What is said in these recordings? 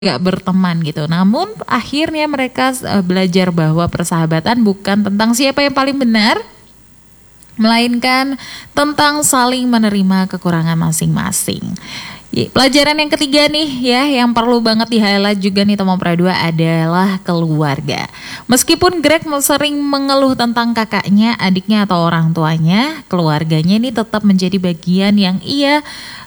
gak berteman gitu. Namun akhirnya mereka belajar bahwa persahabatan bukan tentang siapa yang paling benar, melainkan tentang saling menerima kekurangan masing-masing. Pelajaran yang ketiga nih ya, yang perlu banget di-highlight juga nih teman Pradua adalah keluarga. Meskipun Greg sering mengeluh tentang kakaknya, adiknya atau orang tuanya, keluarganya ini tetap menjadi bagian yang ia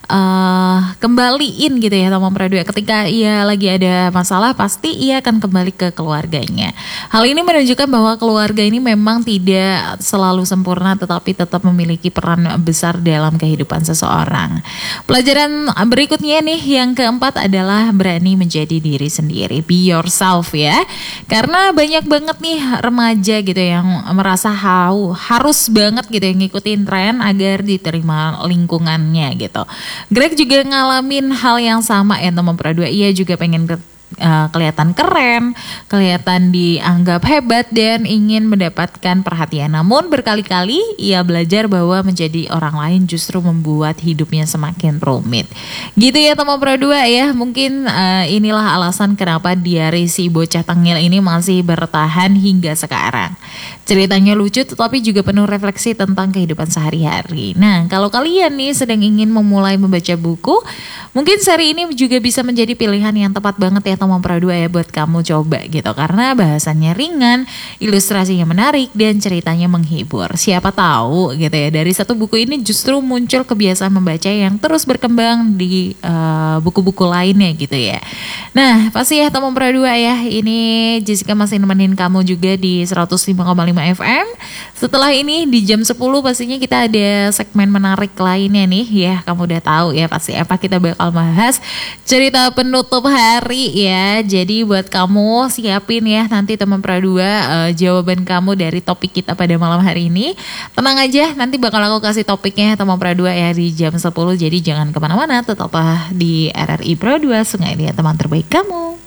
kembaliin gitu ya teman Pradua. Ketika ia lagi ada masalah pasti ia akan kembali ke keluarganya. Hal ini menunjukkan bahwa keluarga ini memang tidak selalu sempurna tetapi tetap memiliki peran besar dalam kehidupan seseorang. Pelajaran berikutnya nih yang keempat adalah berani menjadi diri sendiri, be yourself ya. Karena banyak banget nih remaja gitu yang merasa harus banget gitu yang ngikutin tren agar diterima lingkungannya gitu. Greg juga ngalamin hal yang sama ya teman Pradua. Ia juga pengen kelihatan keren, kelihatan dianggap hebat dan ingin mendapatkan perhatian. Namun berkali-kali ia belajar bahwa menjadi orang lain justru membuat hidupnya semakin rumit. Gitu ya teman Pradua ya. Mungkin inilah alasan kenapa diari si bocah tengil ini masih bertahan hingga sekarang. Ceritanya lucu tetapi juga penuh refleksi tentang kehidupan sehari-hari. Nah, kalau kalian nih sedang ingin memulai membaca buku, mungkin seri ini juga bisa menjadi pilihan yang tepat banget ya teman Pradua ya buat kamu coba gitu. Karena bahasannya ringan, ilustrasinya menarik dan ceritanya menghibur. Siapa tahu gitu ya, dari satu buku ini justru muncul kebiasaan membaca yang terus berkembang di buku-buku lainnya gitu ya. Nah, pasti ya teman Pradua ya, ini Jessica masih nemenin kamu juga di 105,5 FM. Setelah ini di jam 10 pastinya kita ada segmen menarik lainnya nih ya. Kamu udah tahu ya pasti apa kita bakal bahas, cerita penutup hari ya. Jadi buat kamu siapin ya nanti teman Pradua jawaban kamu dari topik kita pada malam hari ini. Tenang aja, nanti bakal aku kasih topiknya teman Pradua ya di jam 10. Jadi jangan kemana-mana, tetaplah di RRI Pro 2 Sungai Liat teman terbaik kamu.